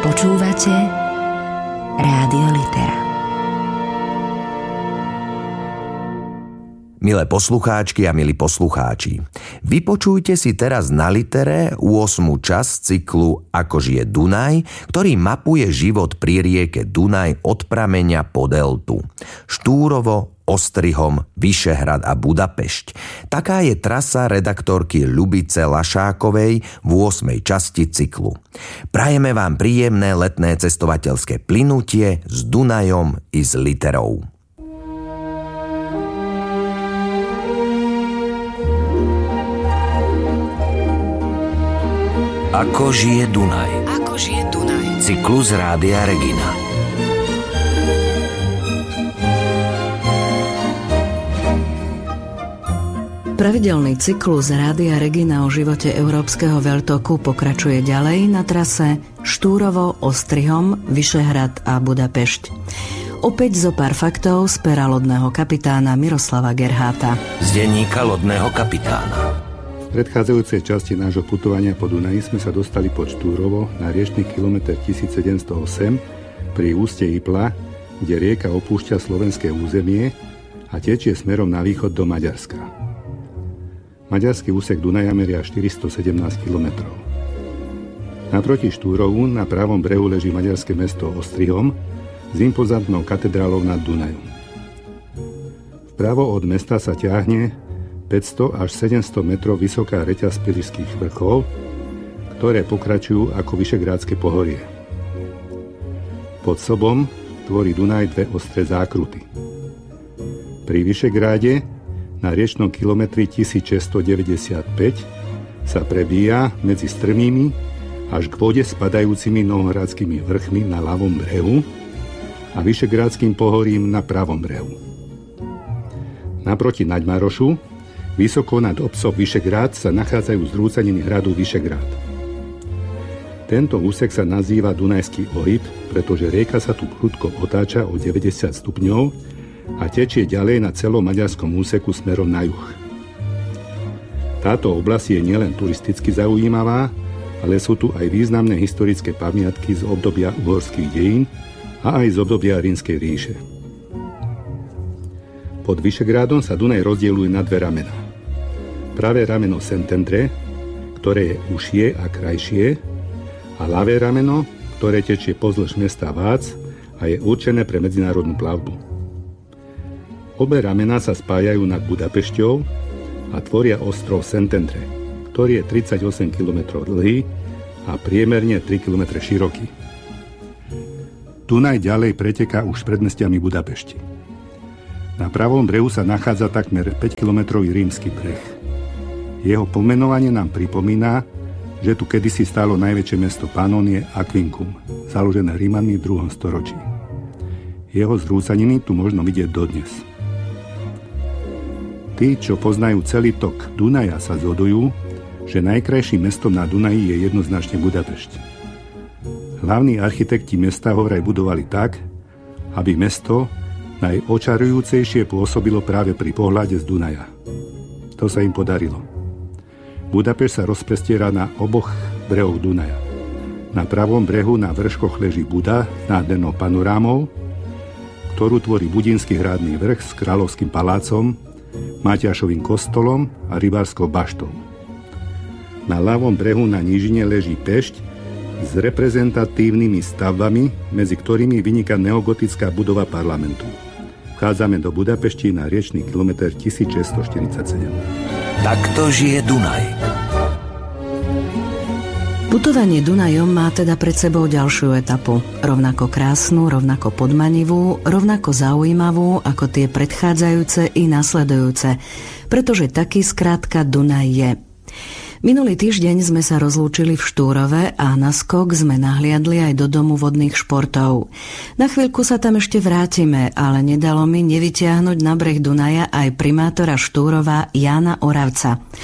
Počúvate Rádio Litera. Milé poslucháčky a milí poslucháči, vypočujte si teraz na Litere 8. časť cyklu Ako žije Dunaj, ktorý mapuje život pri rieke Dunaj od prameňa po deltu. Štúrovo, Ostrihom, Vyšehrad a Budapešť. Taká je trasa redaktorky Ľubice Lašákovej v 8. časti cyklu. Prajeme vám príjemné letné cestovateľské plynutie s Dunajom i s Literou. Ako žije Dunaj. Ako žije Dunaj. Cyklus Rádia Regina. Pravidelný cyklus Rádia Regina o živote európskeho veľtoku pokračuje ďalej na trase Štúrovo, Ostrihom, Vyšehrad a Budapešť. Opäť zo pár faktov z pera lodného kapitána Miroslava Gerháta. Z denníka lodného kapitána. V predchádzajúcej časti nášho putovania po Dunaji sme sa dostali pod Štúrovo na riečny kilometr 1708 pri úste Ipla, kde rieka opúšťa slovenské územie a tečie smerom na východ do Maďarska. Maďarský úsek Dunaja meria 417 km. Naproti Štúrovu na pravom brehu leží maďarské mesto Ostrihom s impozantnou katedrálou nad Dunajom. Vpravo od mesta sa ťahne 500 až 700 metrov vysoká reťaz Spišských vrchov, ktoré pokračujú ako Vyšegrádske pohorie. Pod sobom tvorí Dunaj dve ostré zákruty. Pri Vyšegráde na riečnom kilometri 1695 sa prebíja medzi strmými až k vode spadajúcimi novohradskými vrchmi na ľavom brehu a Vyšegrádskym pohorím na pravom brehu. Naproti Naďmarošu, vysoko nad obcom Vyšegrád, sa nachádzajú zrúcaniny hradu Vyšegrád. Tento úsek sa nazýva Dunajský ohyb, pretože rieka sa tu prudko otáča o 90 stupňov a tečie ďalej na celom maďarskom úseku smerom na juh. Táto oblasť je nielen turisticky zaujímavá, ale sú tu aj významné historické pamiatky z obdobia uhorských dejín a aj z obdobia Rímskej ríše. Pod Vyšegrádom sa Dunaj rozdeľuje na dve ramená. Pravé rameno Szentendre, ktoré je užšie a krajšie, a ľavé rameno, ktoré tečie pozdĺž mesta Vác a je určené pre medzinárodnú plavbu. Obe ramená sa spájajú nad Budapešťou a tvoria ostrov Szentendre, ktorý je 38 km dlhý a priemerne 3 km široký. Dunaj ďalej preteká už predmestiami Budapešti. Na pravom brehu sa nachádza takmer 5-kilometrový rímsky breh. Jeho pomenovanie nám pripomína, že tu kedysi stálo najväčšie mesto Panónie Aquincum, založené Rímanmi v 2. storočí. Jeho zrúcaniny tu možno vidieť dodnes. Tí, čo poznajú celý tok Dunaja, sa zhodujú, že najkrajším mestom na Dunaji je jednoznačne Budapešť. Hlavní architekti mesta ho vraj budovali tak, aby mesto najočarujúcejšie pôsobilo práve pri pohľade z Dunaja. To sa im podarilo. Budapešť sa rozprestiera na oboch brehoch Dunaja. Na pravom brehu na vrškoch leží Buda s nádhernou panorámou, ktorú tvorí Budínsky hradný vrch s kráľovským palácom, Matiášovým kostolom a rybárskou baštou. Na ľavom brehu na nížine leží Pešť s reprezentatívnymi stavbami, medzi ktorými vyniká neogotická budova parlamentu. Vchádzame do Budapešti na riečny kilometr 1647. Takto žije Dunaj. Putovanie Dunajom má teda pred sebou ďalšiu etapu. Rovnako krásnu, rovnako podmanivú, rovnako zaujímavú ako tie predchádzajúce i nasledujúce, pretože taký skrátka Dunaj je. Minulý týždeň sme sa rozlúčili v Štúrove a na skok sme nahliadli aj do domu vodných športov. Na chvíľku sa tam ešte vrátime, ale nedalo mi nevytiahnuť na breh Dunaja aj primátora Štúrova Jána Oravca.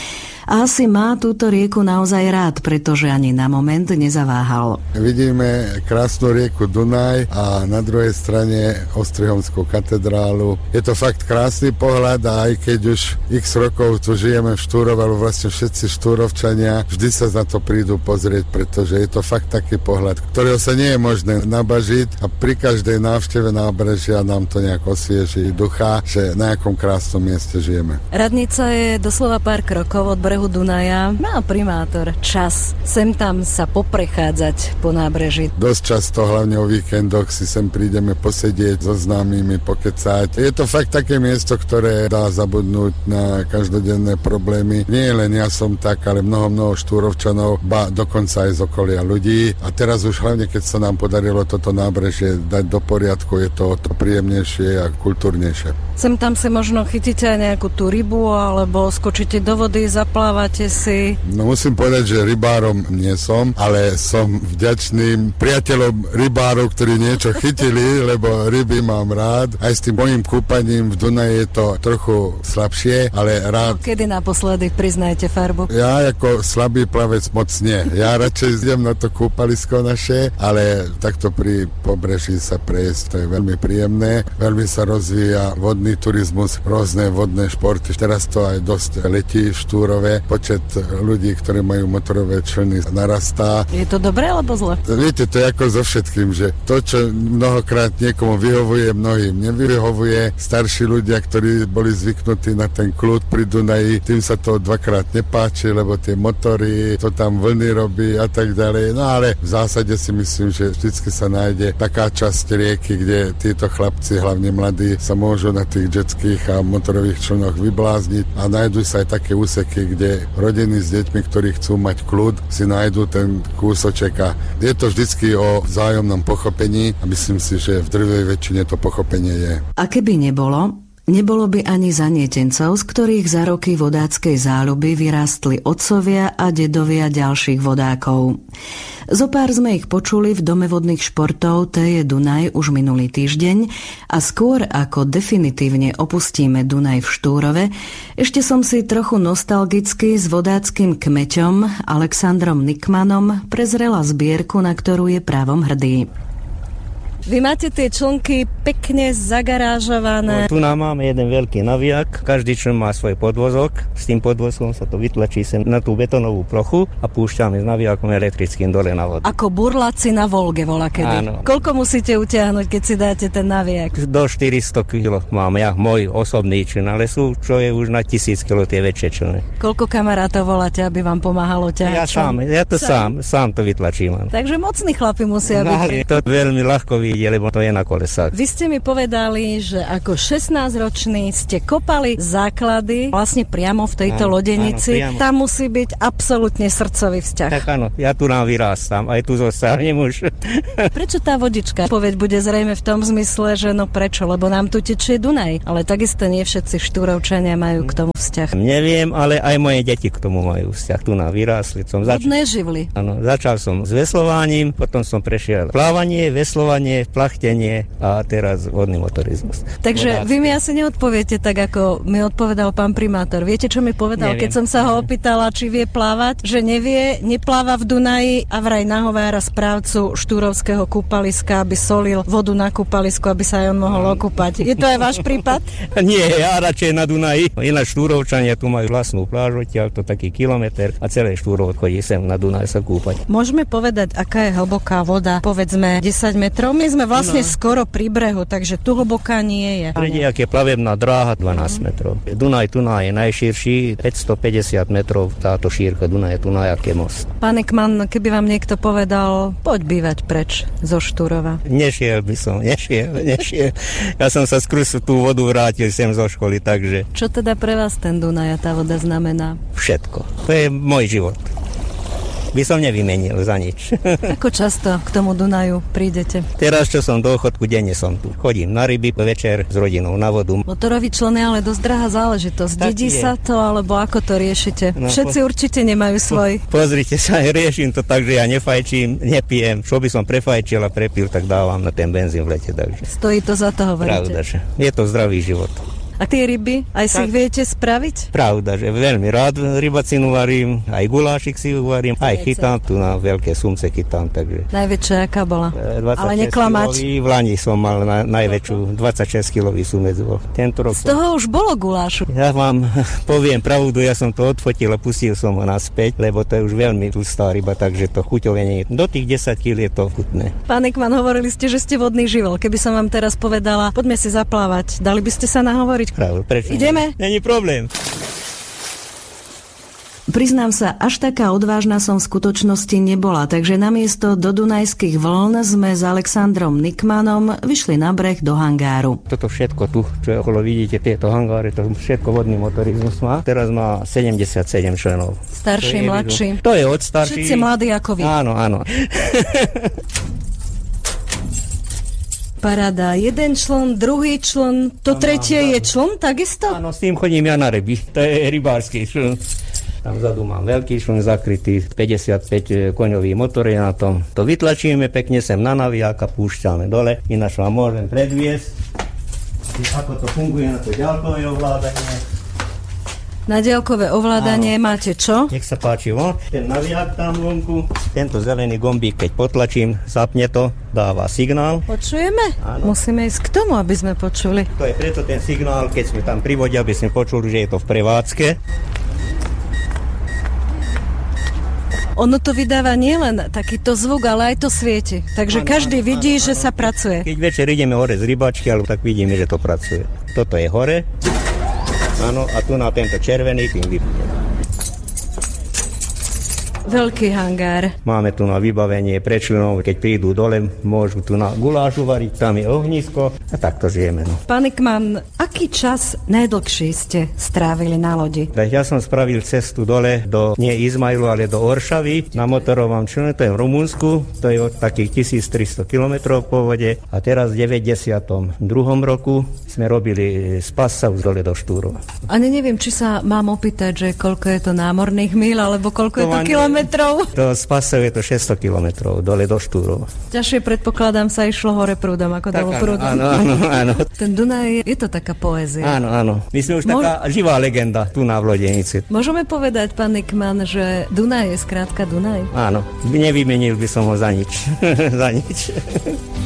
A asi má túto rieku naozaj rád, pretože ani na moment nezaváhal. Vidíme krásnu rieku Dunaj a na druhej strane Ostrihomskú katedrálu. Je to fakt krásny pohľad a aj keď už x rokov tu žijeme v Štúrove, ale vlastne všetci Štúrovčania vždy sa na to prídu pozrieť, pretože je to fakt taký pohľad, ktorého sa nie je možné nabažiť a pri každej návšteve nábrežia nám to nejak osvieží ducha, že na akom krásnom mieste žijeme. Radnica je doslova pár krokov od brehu Dunaja. Má primátor čas sem tam sa poprechádzať po nábreží? Dosť často, hlavne o víkendoch, si sem prídeme posedieť so známymi, pokecať. Je to fakt také miesto, ktoré dá zabudnúť na každodenné problémy. Nie len ja som tak, ale mnoho Štúrovčanov, ba dokonca aj z okolia ľudí. A teraz už hlavne, keď sa nám podarilo toto nábrežie dať do poriadku, je to príjemnejšie a kultúrnejšie. Sem tam si možno chytíte aj nejakú tú rybu, alebo skočíte do vody, zaplávate si. No musím povedať, že rybárom nie som, ale som vďačným priateľom rybárov, ktorí niečo chytili, lebo ryby mám rád. Aj s tým mojím kúpaním v Dunaji je to trochu slabšie, ale rád. Kedy naposledy priznajete farbu? Ja ako slabý plavec moc nie. Ja radšej idem na to kúpalisko naše, ale takto pri pobreží sa prejsť, to je veľmi príjemné. Veľmi sa rozvíja vodný turizmus, rôzne vodné športy. Teraz to aj dosť letí v Štúrove. Počet ľudí, ktorí majú motorové člny, narastá. Je to dobré alebo zle? Viete, to je ako so všetkým, že to, čo mnohokrát niekomu vyhovuje, mnohým nevyhovuje. Starší ľudia, ktorí boli zvyknutí na ten kľud pri Dunaji, tým sa to dvakrát nepáči, lebo tie motory, to tam vlny robí a tak ďalej. No ale v zásade si myslím, že vždycky sa nájde taká časť rieky, kde títo chlapci, hlavne mladí, sa môžu na tých jetských a motorových člnoch vyblázniť a nájdu sa aj také úseky, kde rodiny s deťmi, ktorí chcú mať kľud, si nájdu ten kúsoček a je to vždycky o vzájomnom pochopení a myslím si, že v drvej väčšine to pochopenie je. A keby nebolo by ani zanietencov, z ktorých za roky vodáckej záľuby vyrástli otcovia a dedovia ďalších vodákov. Zopár sme ich počuli v Dome vodných športov T.J. Dunaj už minulý týždeň a skôr ako definitívne opustíme Dunaj v Štúrove, ešte som si trochu nostalgicky s vodáckym kmeťom Alexandrom Nickmanom prezrela zbierku, na ktorú je právom hrdý. Vy máte tie člnky pekne zagarážované. Tu nám máme jeden veľký navijak, každý čln má svoj podvozok, s tým podvozkom sa to vytlačí sem na tú betónovú plochu a púšťame s navijakom elektrickým dole na vodu. Ako burláci na Volge volakedy. Áno. Koľko musíte utiahnuť, keď si dáte ten navijak? Do 400 kg mám ja, môj osobný čln, ale sú, čo je už na 1000 kg tie väčšie člny. Koľko kamarátov voláte, aby vám pomáhalo ťahať? Ja to sám to vytlačím. Takže mocní chlapi musia byť. To veľmi ľahko vidie, lebo to je na kolesách. Vy ste mi povedali, že ako 16-ročný ste kopali základy vlastne priamo v tejto lodenici. Áno, tam musí byť absolútne srdcový vzťah. Tak áno, ja tu nám vyrástam, aj tu zostanem už. Prečo tá vodička? Povedť bude zrejme v tom zmysle, že no prečo, lebo nám tu tečie Dunaj, ale takisto nie všetci Štúrovčania majú k tomu vzťah. Neviem, ale aj moje deti k tomu majú vzťah. Tu nám vyrástli. Vodné živly. Áno, začal som s veslovaním, potom som prešiel plávanie, veslovanie, plachtenie a teraz vodný motorizmus. Takže vy mi asi neodpoviete tak, ako mi odpovedal pán primátor. Viete, čo mi povedal, Neviem. keď som sa ho opýtala, či vie plávať? Že nevie, nepláva v Dunaji a vraj nahovára správcu štúrovského kúpaliska, aby solil vodu na kúpalisku, aby sa aj on mohol okúpať. Je to aj váš prípad? Nie, ja radšej na Dunaji. Ináč Štúrovčania tu majú vlastnú pláž, odtiaľ to taký kilometr a celé Štúrov chodí sem na Dunaj sa kúpať. Môžeme povedať, aká je hlboká voda? Povedzme 10 metrov. My sme vlastne skoro pri brehu, takže tu hlboká nie je. Ak je plavebná dráha 12 metrov. Dunaj je najširší, 550 metrov táto šírka Dunaj aké most. Pán Nickman, keby vám niekto povedal, poď bývať preč zo Štúrova. Nešiel by som. Ja som sa skrz tú vodu vrátil sem zo školy, takže... Čo teda pre vás ten Dunaj a tá voda znamená? Všetko. To je môj život. By som nevymenil za nič. Ako často k tomu Dunaju prídete? Teraz, čo som do dôchodku, denne som tu. Chodím na ryby, večer s rodinou na vodu. Motorový čln je ale dosť drahá záležitosť. Dedí sa to, alebo ako to riešite? Všetci určite nemajú svoj. Pozrite sa, riešim to tak, že ja nefajčím, nepijem. Čo by som prefajčil a prepil, tak dávam na ten benzín v lete. Takže. Stojí to za to, hovoríte? Pravda, že je to zdravý život. A tie ryby, aj si ich viete spraviť? Pravda, že veľmi rád rybacinu varím, aj gulášik si uvarím, aj chytám, tu na veľké sumce chytám, takže... Najväčšia aká bola? 26 ale neklamať. Kilový, v Lani som mal najväčšiu, 26-kilový sumec bol. Tento rok z toho už bolo gulášu. Ja vám poviem pravdu, ja som to odfotil a pustil som ho naspäť, lebo to je už veľmi tlustá ryba, takže to chuťové nie je. Do tých 10 kg je to chutné. Pán Ekman, hovorili ste, že ste vodný živel. Keby som vám teraz povedala, poďme si zaplávať, dali by ste sa nahovoriť? Pravdu, prečo? Ideme? Není problém. Priznám sa, až taká odvážna som v skutočnosti nebola, takže namiesto do Dunajských vln sme s Alexandrom Nikmanom vyšli na breh do hangáru. Toto všetko tu, čo okolo vidíte, tieto hangáry, to všetko vodný motorizmus má. Teraz má 77 členov. Starší, mladší. To je od starší. Všetci mladí ako vy. Áno, áno. Paráda, jeden člen, druhý člen, to tretie je člen, takisto? Áno, s tým chodím ja na ryby, to je rybársky člen. Tam vzadu mám veľký člen zakrytý, 55 koňový motor je na tom. To vytlačíme pekne sem na naviják a púšťame dole, ináč vám môžem predviesť, ako to funguje na to ďalkové ovládanie. Na diaľkové ovládanie máte čo? Nech sa páči, ten naviják tam vonku, tento zelený gombík, keď potlačím, zapne to, dáva signál. Počujeme? Áno. Musíme ísť k tomu, aby sme počuli. To je preto ten signál, keď sme tam pri vode, aby sme počuli, že je to v prevádzke. Ono to vydáva nielen takýto zvuk, ale aj to svieti. Takže každý vidí, že sa pracuje. Keď večer ideme hore z rybačky, ale tak vidíme, že to pracuje. Toto je hore. Áno, a tu na tento červený tým vypne. Veľký hangár. Máme tu na vybavenie pre členov, keď prídu dole, môžu tu na gulášu variť, tam je ohnisko a takto žijeme. No. Pán Ekman, aký čas najdlhší ste strávili na lodi? Ja som spravil cestu dole do nie Izmailu, ale do Oršavy na motorovom člne, to je v Rumunsku, to je od takých 1300 km po vode a teraz v 92. roku sme robili z Passau dole do Štúrova. Ani neviem, či sa mám opýtať, že koľko je to námorných míľ, alebo koľko je to kilometrov. To z Passau je to 600 kilometrov dole do Štúrova. Ťažšie predpokladám sa išlo hore prúdom, ako dolu prúdom. Áno. Ten Dunaj, je to taká poézia. Áno. My sme už taká živá legenda tu na Vlodenici. Môžeme povedať, pán Ekman, že Dunaj je skrátka Dunaj? Áno, nevymenil by som ho za nič. Za nič.